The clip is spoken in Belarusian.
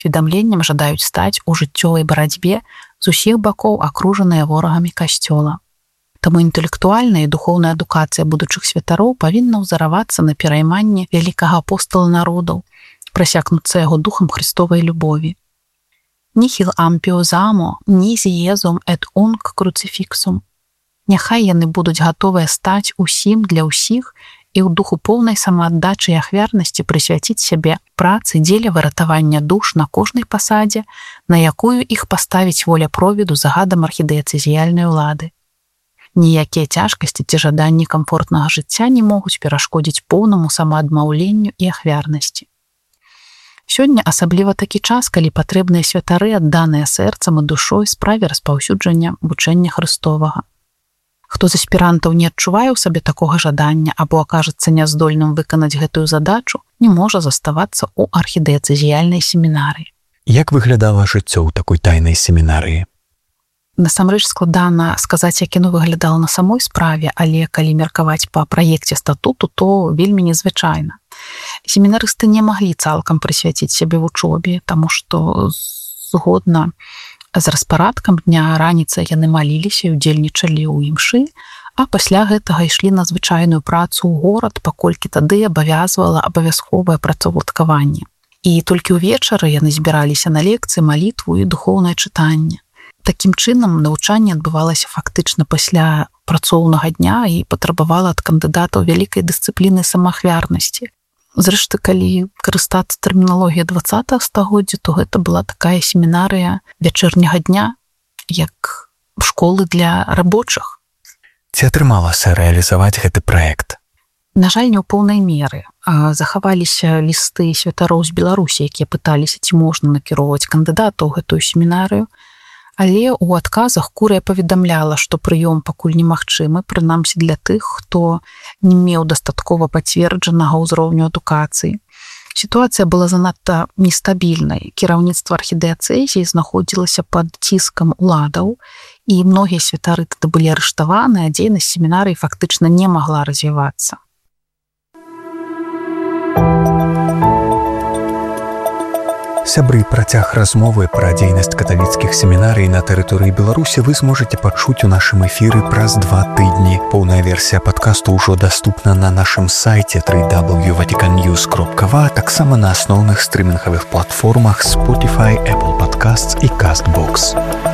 Сведамленнем жадаюць стаць у жыццёвай барацьбе з усіх бакоў, акружаныя ворагамі касцёла. Таму інтэлектуальная і духоўная адукацыя будучых святароў павінна ўзаравацца на перайманні вялікага апостала народаў, прасякнуцца яго духам Христовай любові. Nihil ampius amo, nisi Iesum et unc crucifixum. Няхай яны будуць гатовыя стаць усім для ўсіх і ў духу поўнай самааддачы і ахвярнасці прысвяціць сябе працы дзеля выратавання душ на кожнай пасадзе, на якую іх паставіць воля провіду загадам архідыяцэзіяльнай улады. Ніякія цяжкасці ці жаданні камфортнага жыцця не могуць перашкодзіць поўнаму самаадмаўленню і ахвярнасці. Сёння асабліва такі час, калі патрэбныя святары, адданыя сэрцам і душой справе распаўсюджання вучэння Христовага. Хто з аспірантаў не адчувае ў сабе такога жадання або акажацца няздольным выканаць гэтую задачу, не можа заставацца ў архідыяцэзіяльнай семінарыі. Як выглядала жыццё ў такой тайнай семінарыі? Насамрэч складана сказаць, як яно выглядала на самой справе, але калі меркаваць па праекце статуту, то вельмі незвычайна. Семінарысты не маглі цалкам прысвяціць сябе вучобе, таму што згодна з распарадкам дня раніцай яны маліліся і удзельнічалі ў імшы, а пасля гэтага ішлі на звычайную працу ў горад, паколькі тады абавязвала абавязковае працаўладкаванне. І толькі ўвечары яны збіраліся на лекцыі, малітву і духоўнае чытанне. Такім чынам навучанне адбывалася фактычна пасля працоўнага дня і патрабавала ад кандыдатаў вялікай дысцыпліны самаахвярнасці. Зрэшты, калі карыстацца тэрміналогіяй 20-го стагоддзя, то гэта была такая семінарыя вячэрняга дня, як школы для рабочых. Ці атрымалася рэалізаваць гэты праект? На жаль, не ў поўнай меры. Захаваліся лісты святароў з Беларусі, якія пыталіся, ці можна накіроўваць кандыдатаў у гэтую семінарыю, але ў адказах курыя паведамляла, што прыём пакуль немагчымы, прынамсі для тых, хто не меў дастаткова пацверджанага ўзроўню адукацыі. Сітуацыя была занадта нестабільнай. Кіраўніцтва архідыяцэзіі знаходзілася пад ціскам уладаў, і многія святары тады былі арыштаваны, а дзейнасць семінарыі фактычна не магла развівацца. Сябры, працяг размовы пра дзейнасць каталіцкіх семінарый на тэрыторыі Беларусі вы зможаце пачуць у нашым эфіры праз 2 тыдні. Поўная версія падкасту ўжо даступна на нашым сайце www.vaticannews.va, таксама на асноўных стрымінгавых платформах Spotify, Apple Podcasts і CastBox.